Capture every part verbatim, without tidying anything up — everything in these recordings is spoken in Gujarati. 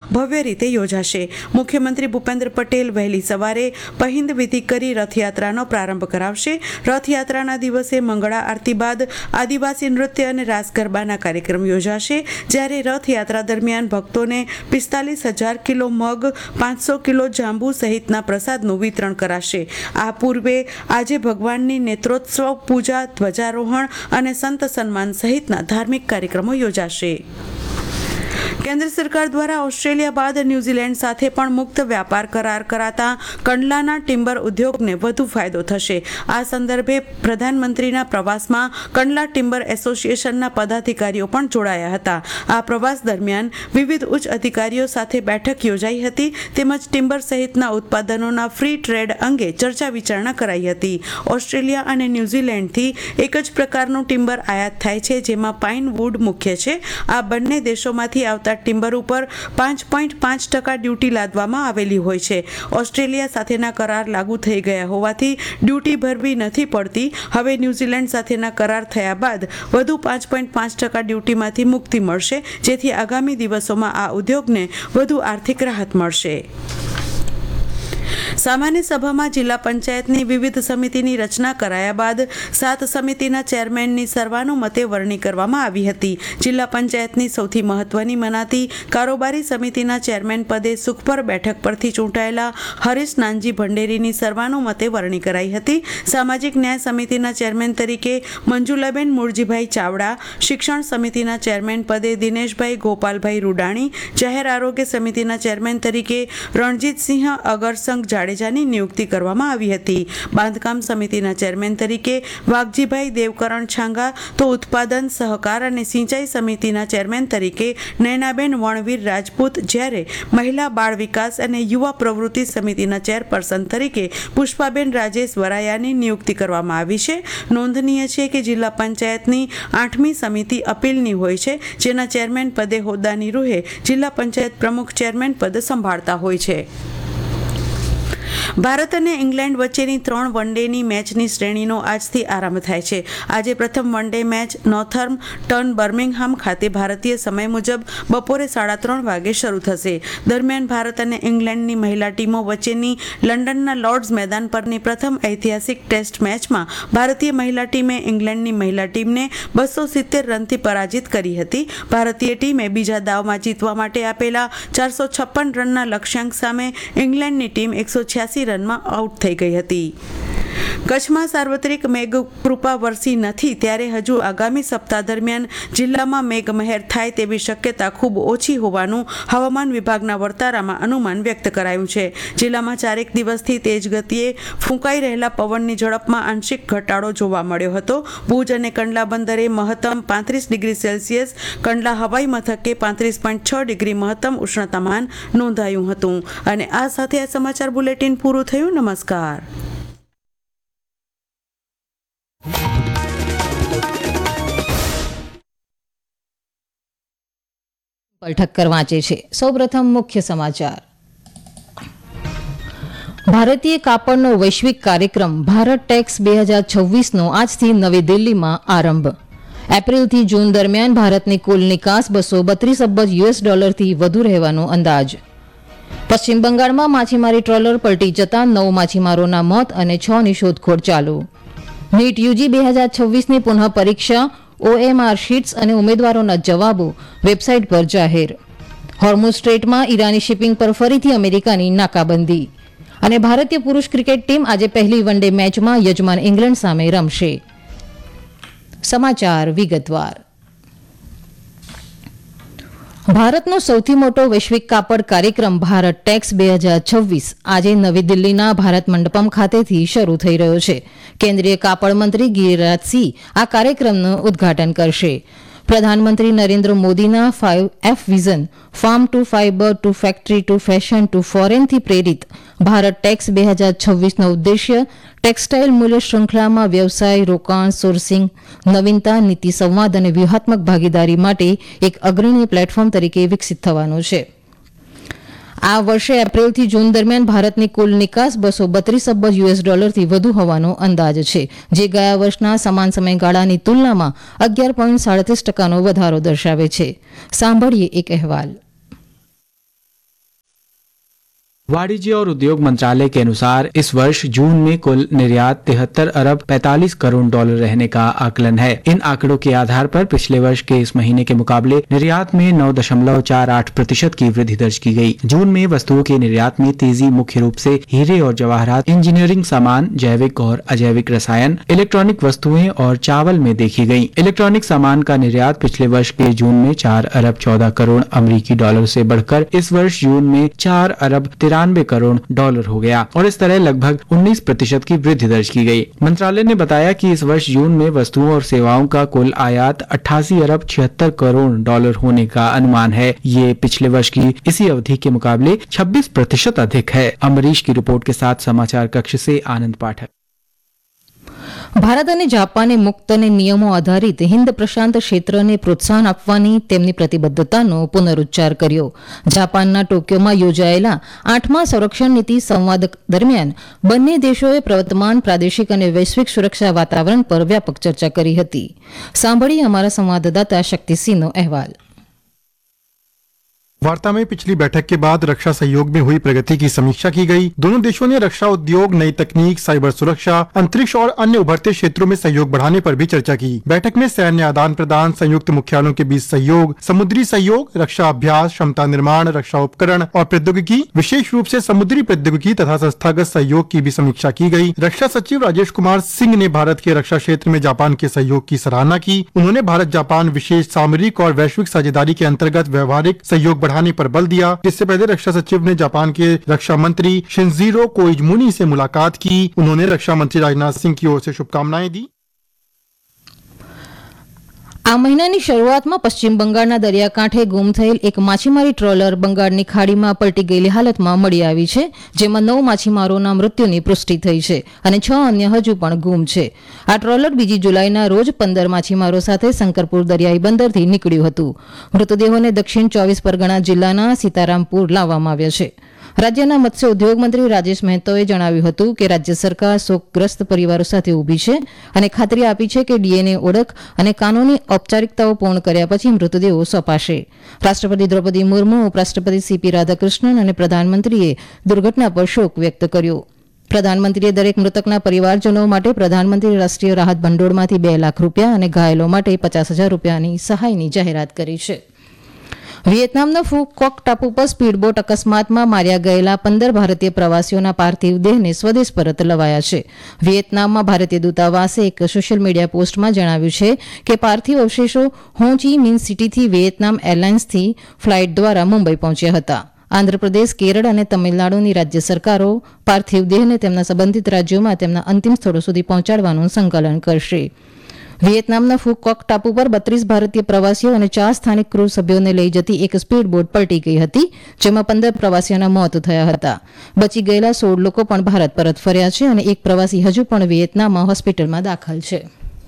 ભવ્ય રીતે યોજાશે. મુખ્યમંત્રી ભૂપેન્દ્ર પટેલ વહેલી સવારે પહિંદ વિધિ કરી રથયાત્રાનો પ્રારંભ કરાવશે. રથયાત્રાના દિવસે મંગળા આરતી બાદ આદિવાસી નૃત્ય અને રાસ ગરબાના કાર્યક્રમ યોજાશે. જ્યારે રથયાત્રા દરમિયાન ભક્તોને પિસ્તાલીસ હજાર કિલો મગ, પાંચસો કિલો જાંબુ સહિતના પ્રસાદનું વિતરણ કરાશે. આ પૂર્વે આજે ભગવાનની નેત્રોત્સવ, પૂજા, ધ્વજારોહણ અને સંત સન્માન સહિતના ધાર્મિક કાર્યક્રમો યોજાશે. કેન્દ્ર સરકાર દ્વારા ઓસ્ટ્રેલિયા બાદ ન્યૂઝીલેન્ડ સાથે પણ મુક્ત વ્યાપાર કરાર કરાતા કંડલાના ટિમ્બર ઉદ્યોગને વધુ ફાયદો થશે. આ સંદર્ભે પ્રધાનમંત્રીના પ્રવાસમાં કંડલા ટિમ્બર એસોસિએશનના પદાધિકારીઓ પણ જોડાયા હતા. આ પ્રવાસ દરમિયાન વિવિધ ઉચ્ચ અધિકારીઓ સાથે બેઠક યોજાઈ હતી તેમજ ટિમ્બર સહિતના ઉત્પાદનોના ફ્રી ટ્રેડ અંગે ચર્ચા વિચારણા કરાઈ હતી. ઓસ્ટ્રેલિયા અને ન્યૂઝીલેન્ડથી એક જ પ્રકારનું ટિમ્બર આયાત થાય છે, જેમાં પાઇન વુડ મુખ્ય છે. આ બંને દેશોમાંથી આવતા ટિમ્બર ઉપર પાંચ પોઈન્ટ પાંચ ટકા ડ્યુટી લાદવામાં આવેલી હોય છે. ઓસ્ટ્રેલિયા સાથેના કરાર લાગુ થઈ ગયા હોવાથી ડ્યુટી ભરવી નથી પડતી. હવે ન્યૂઝીલેન્ડ સાથેના કરાર થયા બાદ વધુ પાંચ પોઈન્ટ પાંચ ટકા ડ્યુટીમાંથી મુક્તિ મળશે, જેથી આગામી દિવસોમાં આ ઉદ્યોગને વધુ આર્થિક રાહત મળશે. સામાન્ય સભામાં જિલ્લા પંચાયતની વિવિધ સમિતિની રચના કરાયા બાદ સાત સમિતિના ચેરમેનની સર્વાનુમતે વરણી કરવામાં આવી હતી. જિલ્લા પંચાયતની સૌથી મહત્વની મનાતી કારોબારી સમિતિના ચેરમેન પદે સુખપર બેઠક પરથી ચૂંટાયેલા હરીશ નાનજી ભંડેરીની સર્વાનુમતે વરણી કરાઈ હતી. સામાજિક ન્યાય સમિતિના ચેરમેન તરીકે મંજુલાબેન મૂળજીભાઈ ચાવડા, શિક્ષણ સમિતિના ચેરમેન પદે દિનેશભાઈ ગોપાલભાઈ રૂડાણી, જાહેર આરોગ્ય સમિતિના ચેરમેન તરીકે રણજીતસિંહ અગરસંગ જાડેજાની નિયુક્તિ કરવામાં આવી હતી. બાંધકામ સમિતિના ચેરમેન તરીકે વાઘજીભાઈ દેવકરણ છાંગા, તો ઉત્પાદન, સહકાર અને સિંચાઈ સમિતિના ચેરમેન તરીકે નયનાબેન વણવીર રાજપૂત, જ્યારે મહિલા બાળ વિકાસ અને યુવા પ્રવૃત્તિ સમિતિના ચેરપર્સન તરીકે પુષ્પાબેન રાજેશ વરાયાની નિયુક્તિ કરવામાં આવી છે. નોંધનીય છે કે જિલ્લા પંચાયતની આઠમી સમિતિ અપીલની હોય છે, જેના ચેરમેન પદે હોદ્દાની રૂહે જિલ્લા પંચાયત પ્રમુખ ચેરમેન પદ સંભાળતા હોય છે. ભારત અને ઇંગ્લેન્ડ વચ્ચેની ત્રણ વન ડેની મેચની શ્રેણીનો આજથી આરંભ થાય છે. આજે પ્રથમ one day match નોર્થમ્પ ton Birmingham ખાતે ભારતીય સમય મુજબ બપોરે સાડા ત્રણ વાગે શરૂ થશે. દરમિયાન ભારત અને ઇંગ્લેન્ડની મહિલા ટીમો વચ્ચેની લંડનના લોર્ડ્સ મેદાન પરની પ્રથમ ઐતિહાસિક ટેસ્ટ મેચમાં ભારતીય મહિલા ટીમે ઇંગ્લેન્ડની મહિલા ટીમને બસો સિત્તેર રનથી પરાજિત કરી હતી. ભારતીય ટીમે બીજા દાવમાં જીતવા માટે આપેલા ચારસો છપ્પન રનના લક્ષ્યાંક સામે ઇંગ્લેન્ડની ટીમ એકસો છ્યાસી રનમાં આઉટ થઈ ગઈ હતી. કચ્છમાં સાર્વત્રિક મેઘકૃપા વરસી નથી, ત્યારે હજુ આગામી સપ્તાહ દરમિયાન જિલ્લામાં મેઘમહેર થાય તેવી શક્યતા ખૂબ ઓછી હોવાનું હવામાન વિભાગના વર્તારામાં અનુમાન વ્યક્ત કરાયું છે. જિલ્લામાં ચારેક દિવસથી તેજ ગતિએ ફૂંકાઈ રહેલા પવનની ઝડપમાં આંશિક ઘટાડો જોવા મળ્યો હતો. ભુજ અને કંડલા બંદરે મહત્તમ પાંત્રીસ ડિગ્રી સેલ્સિયસ, કંડલા હવાઈ મથકે પાંત્રીસ પોઈન્ટ છ ડિગ્રી મહત્તમ ઉષ્ણતામાન નોંધાયું હતું. અને આ સાથે આ સમાચાર બુલેટિન પૂરું થયું. નમસ્કાર. ઠક્કર વાંચે છે. સૌપ્રથમ મુખ્ય સમાચાર. ભારતીય કાપડનો વૈશ્વિક કાર્યક્રમ ભારત ટેક્સ બે હજાર છવ્વીસનો આજથી નવી દિલ્હીમાં આરંભ. એપ્રિલથી જૂન દરમિયાન ભારતની કુલ નિકાસ બસો બત્રીસ અબજ યુએસ ડોલરથી વધુ રહેવાનો અંદાજ. પશ્ચિમ બંગાળમાં માછીમારી ટ્રોલર પલટી જતા નવ માછીમારોના મોત અને છ ની શોધખોળ ચાલુ. નીટ યુજી બે હજાર છવ્વીસની પુનઃ પરીક્ષા, ઓએમઆર શીટ્સ અને ઉમેદવારોના જવાબો વેબસાઇટ પર જાહેર. હોર્મુઝ સ્ટ્રેટમાં ઈરાની શિપિંગ પર ફરીથી અમેરિકાની નાકાબંધી. અને ભારતીય પુરુષ ક્રિકેટ ટીમ આજે પહેલી વન ડે મેચમાં યજમાન ઇંગ્લેન્ડ સામે રમશે. સમાચાર વિગતવાર. ભારતનો સૌથી મોટો વૈશ્વિક કાપડ કાર્યક્રમ ભારત ટેક્સ બે હજાર છવ્વીસ આજે નવી દિલ્હીના ભારત મંડપમ ખાતેથી શરૂ થઈ રહ્યો છે. કેન્દ્રીય કાપડ મંત્રી ગિરિરાજસિંહ આ કાર્યક્રમનું ઉદ્ઘાટન કરશે. પ્રધાનમંત્રી નરેન્દ્ર મોદીના five F vision farm two fibre two factory two fashion two ફોરેનથી પ્રેરિત ભારત ટેક્સ બે હજાર છવ્વીસનો ઉદ્દેશ્ય ટેક્સટાઇલ મૂલ્ય શૃંખલામાં વ્યવસાય, રોકાણ, સોર્સિંગ, નવીનતા, નીતિ સંવાદ અને વ્યૂહાત્મક ભાગીદારી માટે એક અગ્રણી પ્લેટફોર્મ તરીકે વિકસિત થવાનો છે. આ વર્ષે એપ્રિલથી જૂન દરમિયાન ભારતની કુલ નિકાસ બસો બત્રીસ અબજ યુએસ ડોલરથી વધુ હોવાનો અંદાજ છે, જે ગયા વર્ષના સમાન સમયગાળાની તુલનામાં અગિયાર પોઈન્ટ સાડત્રીસ ટકાનો વધારો દર્શાવે છે. સાંભળીએ એક અહેવાલ. वाणिज्य और उद्योग मंत्रालय के अनुसार इस वर्ष जून में कुल निर्यात तिहत्तर अरब पैंतालीस करोड़ डॉलर रहने का आकलन है। इन आंकड़ों के आधार पर पिछले वर्ष के इस महीने के मुकाबले निर्यात में नौ दशमलव चार आठ प्रतिशत की वृद्धि दर्ज की गई। जून में वस्तुओं के निर्यात में तेजी मुख्य रूप से हीरे और जवाहरात, इंजीनियरिंग सामान, जैविक और अजैविक रसायन, इलेक्ट्रॉनिक वस्तुएं और चावल में देखी गई। इलेक्ट्रॉनिक सामान का निर्यात पिछले वर्ष के जून में चार अरब चौदह करोड़ अमरीकी डॉलर से बढ़कर इस वर्ष जून में चार अरब तिरानवे करोड़ डॉलर हो गया और इस तरह लगभग उन्नीस प्रतिशत की वृद्धि दर्ज की गई। मंत्रालय ने बताया कि इस वर्ष जून में वस्तुओं और सेवाओं का कुल आयात अट्ठासी अरब छिहत्तर करोड़ डॉलर होने का अनुमान है। ये पिछले वर्ष की इसी अवधि के मुकाबले छब्बीस प्रतिशत अधिक है। अमरीश की रिपोर्ट के साथ समाचार कक्ष से आनंद पाठक। ભારત અને જાપાને મુક્ત અને નિયમો આધારિત હિન્દ પ્રશાંત ક્ષેત્રને પ્રોત્સાહન આપવાની તેમની પ્રતિબદ્ધતાનો પુનરુચ્ચાર કર્યો. જાપાનના ટોક્યોમાં યોજાયેલા આઠમા સંરક્ષણ નીતિ સંવાદ દરમિયાન બંને દેશોએ પ્રવર્તમાન પ્રાદેશિક અને વૈશ્વિક સુરક્ષા વાતાવરણ પર વ્યાપક ચર્ચા કરી હતી. સાંભળીએ અમારા સંવાદદાતા શક્તિસિંહનો અહેવાલ. वार्ता में पिछली बैठक के बाद रक्षा सहयोग में हुई प्रगति की समीक्षा की गई। दोनों देशों ने रक्षा उद्योग, नई तकनीक, साइबर सुरक्षा, अंतरिक्ष और अन्य उभरते क्षेत्रों में सहयोग बढ़ाने पर भी चर्चा की। बैठक में सैन्य आदान प्रदान, संयुक्त मुख्यालयों के बीच सहयोग, समुद्री सहयोग, रक्षा अभ्यास, क्षमता निर्माण, रक्षा उपकरण और प्रौद्योगिकी, विशेष रूप से समुद्री प्रौद्योगिकी तथा संस्थागत सहयोग की भी समीक्षा की गई। रक्षा सचिव राजेश कुमार सिंह ने भारत के रक्षा क्षेत्र में जापान के सहयोग की सराहना की। उन्होंने भारत जापान विशेष सामरिक और वैश्विक साझेदारी के अंतर्गत व्यवहारिक सहयोग बढ़ाने पर बल दिया। इससे पहले रक्षा सचिव ने जापान के रक्षा मंत्री शिनजीरो कोइजुमी से मुलाकात की। उन्होंने रक्षा मंत्री राजनाथ सिंह की ओर से शुभकामनाएं दी। આ મહિનાની શરૂઆતમાં પશ્ચિમ બંગાળના દરિયાકાંઠે ગુમ થયેલ એક માછીમારી ટ્રોલર બંગાળની ખાડીમાં પલટી ગયેલી હાલતમાં મળી આવી છે, જેમાં નવ માછીમારોના મૃત્યુની પુષ્ટિ થઈ છે અને છ અન્ય હજુ પણ ગુમ છે. આ ટ્રોલર બીજી જુલાઈના રોજ પંદર માછીમારો સાથે શંકરપુર દરિયાઈ બંદરથી નીકળ્યું હતું. મૃતદેહોને દક્ષિણ ચોવીસ પરગણા જિલ્લાના સીતારામપુર લાવવામાં આવ્યા છે. રાજ્યના મત્સ્ય ઉદ્યોગ મંત્રી રાજેશ મહેતોએ જણાવ્યું હતું કે રાજ્ય સરકાર શોકગ્રસ્ત પરિવારો સાથે ઊભી છે અને ખાતરી આપી છે કે ડીએનએ ઓળખ અને કાનૂની ઔપચારિકતાઓ પૂર્ણ કર્યા પછી મૃતદેહો સોંપાશે. રાષ્ટ્રપતિ દ્રૌપદી મુર્મુ, ઉપરાષ્ટ્રપતિ સીપી રાધાકૃષ્ણન અને પ્રધાનમંત્રીએ દુર્ઘટના પર શોક વ્યક્ત કર્યો. પ્રધાનમંત્રીએ દરેક મૃતકના પરિવારજનો માટે પ્રધાનમંત્રી રાષ્ટ્રીય રાહત ભંડોળમાંથી બે લાખ રૂપિયા અને ઘાયલો માટે પચાસ હજાર રૂપિયાની સહાયની જાહેરાત કરી છે. વિયેતનામના ફુ કોક ટાપુ પર સ્પીડબોટ અકસ્માતમાં માર્યા ગયેલા પંદર ભારતીય પ્રવાસીઓના પાર્થિવ દેહને સ્વદેશ પરત લવાયા છે. વિયેતનામમાં ભારતીય દૂતાવાસે એક સોશિયલ મીડિયા પોસ્ટમાં જણાવ્યું છે કે પાર્થિવ અવશેષો હો ચી મિન સિટીથી વિયેતનામ એરલાઇન્સથી ફ્લાઇટ દ્વારા મુંબઈ પહોંચ્યા હતા. આંધ્રપ્રદેશ, કેરળ અને તમિલનાડુની રાજ્ય સરકારો પાર્થિવ દેહને તેમના સંબંધિત રાજ્યોમાં તેમના અંતિમ સ્થળો સુધી પહોંચાડવાનું સંકલન કરશે. વિયેતનામના ફુ કોક ટાપુ પર બત્રીસ ભારતીય પ્રવાસીઓ અને ચાર સ્થાનિક ક્રૂ સભ્યોને લઈ જતી એક સ્પીડ બોટ પલટી ગઈ હતી, જેમાં પંદર પ્રવાસીઓના મોત થયા હતા. બચી ગયેલા સોળ લોકો પણ ભારત પરત ફર્યા છે અને એક પ્રવાસી હજુ પણ વિયેતનામમાં હોસ્પિટલમાં દાખલ છે.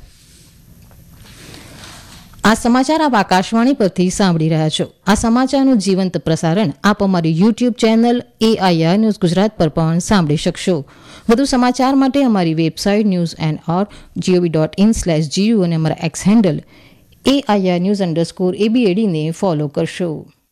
આ સમાચાર આપ આકાશવાણી પરથી સાંભળી રહ્યા છો. આ સમાચારનું જીવંત પ્રસારણ આપ અમારી YouTube channel AIR news Gujarat પર પણ સાંભળી શકશો. વધુ સમાચાર માટે અમારી website news and or GOV dot in slash GU અને અમારા x handle AIR news underscore એબીએડીને follow કરશો.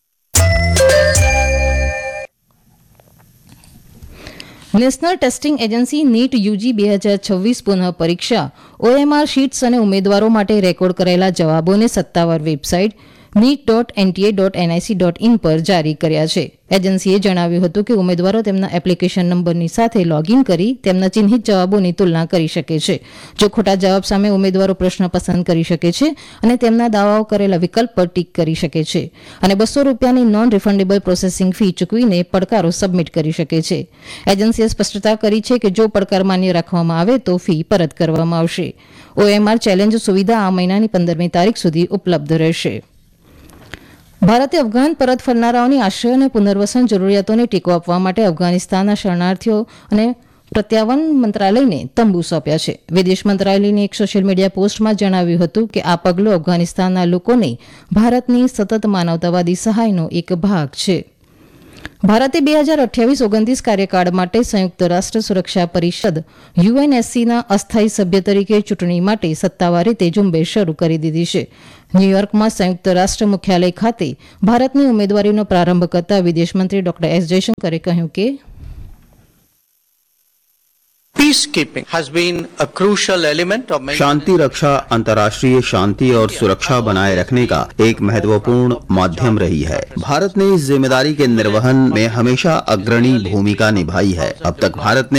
National testing agency NEET UG બે હજાર છવ્વીસ પુનઃ પરીક્ષા ઓએમઆર શીટ્સ અને ઉમેદવારો માટે રેકોર્ડ કરાયેલા જવાબોને સત્તાવાર website NEET dot NTA dot NIC dot in પર જારી કર્યા છે. એજન્સીએ જણાવ્યું હતું કે ઉમેદવારો તેમના એપ્લિકેશન નંબરની સાથે લોગિન કરી તેમના ચિહ્નિત જવાબોની તુલના કરી શકે છે. જો ખોટા જવાબ સામે ઉમેદવારો પ્રશ્ન પસંદ કરી શકે છે અને તેમના દાવાઓ કરેલા વિકલ્પ પર ટીક કરી શકે છે અને બસો રૂપિયાની નોન રિફંડેબલ પ્રોસેસિંગ ફી ચૂકવીને પડકારો સબમિટ કરી શકે છે. એજન્સીએ સ્પષ્ટતા કરી છે કે જો પડકાર માન્ય રાખવામાં આવે તો ફી પરત કરવામાં આવશે. ઓએમઆર ચેલેન્જ સુવિધા આ મહિનાની પંદરમી તારીખ સુધી ઉપલબ્ધ રહેશે. ભારતે અફઘાન પરત ફરનારાઓની આશ્રય અને પુનર્વસન જરૂરિયાતોને ટેકો આપવા માટે અફઘાનિસ્તાનના શરણાર્થીઓ અને પ્રત્યાવર્તન મંત્રાલયને તંબુ સોંપ્યા છે. વિદેશ મંત્રાલયની એક સોશિયલ મીડિયા પોસ્ટમાં જણાવ્યું હતું કે આ પગલું અફઘાનિસ્તાનના લોકોને ભારતની સતત માનવતાવાદી સહાયનો એક ભાગ છે. ભારતે બે હજાર અઠ્યાવીસ ઓગણત્રીસ કાર્યકાળ માટે સંયુક્ત રાષ્ટ્ર સુરક્ષા પરિષદ યુએનએસસીના અસ્થાયી સભ્ય તરીકે ચૂંટણી માટે સત્તાવાર રીતે ઝુંબેશ શરૂ કરી દીધી છે. ન્યૂયોર્કમાં સંયુક્ત રાષ્ટ્ર મુખ્યાલય ખાતે ભારતની ઉમેદવારીનો પ્રારંભ કરતા વિદેશમંત્રી ડોક્ટર એસ જયશંકરે કહ્યું કે Peacekeeping has been a crucial element of शांति रक्षा अंतर्राष्ट्रीय शांति और सुरक्षा बनाए रखने का एक महत्वपूर्ण माध्यम रही है। भारत ने इस जिम्मेदारी के निर्वहन में हमेशा अग्रणी भूमिका निभाई है। अब तक भारत ने